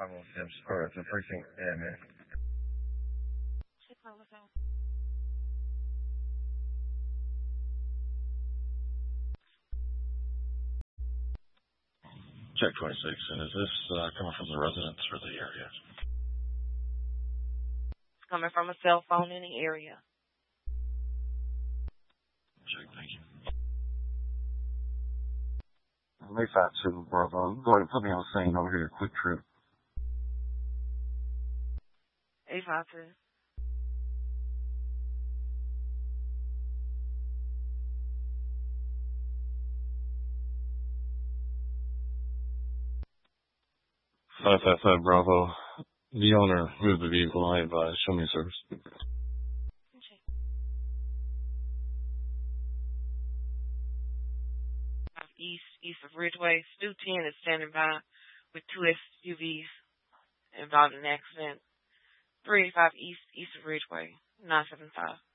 Or it's a precinct. Yeah, man. Check 26, and is this coming from the residence or the area? It's coming from a cell phone in the area. Check, thank you. May 52 Bravo. Go ahead and put me on the scene over here. Quick trip. 852. Bravo. The owner moved the vehicle. I advise. Show me service. East of Ridgeway. Stu 10 is standing by with two SUVs involved in an accident. 385 east of Ridgeway, 975.